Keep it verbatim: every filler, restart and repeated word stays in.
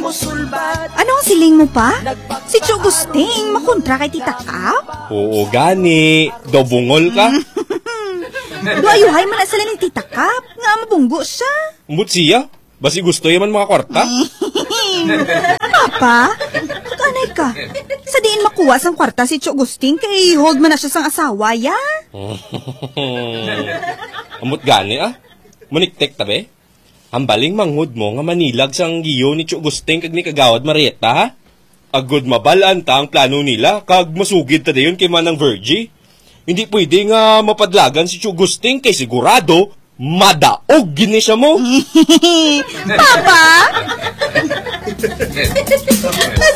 Anong siling mo pa? Si Tio Gusting, makontra kay Tita Kap? Oo gani, dobungol ka. Duayuhay man na sila ni Tita Kap, nga mabunggo siya. Umut siya, basi gusto yaman mga kwarta. Papa, kanay ka. Sa diin makuha sang kwarta si Tio Gusting, kay hold man na siya sang asawa, ya? Umut gani ah, muniktek tabi. Hambaling manghud mo nga manilag sang giyo ni Tio Gusting kag ni Kagawad Marieta ha? Agud mabalaan ta ang plano nila kag masugid ta dayon kay Manang Virgie. Hindi pwede nga mapadlagan si Tio Gusting kay sigurado madaog gini siya mo. Papa!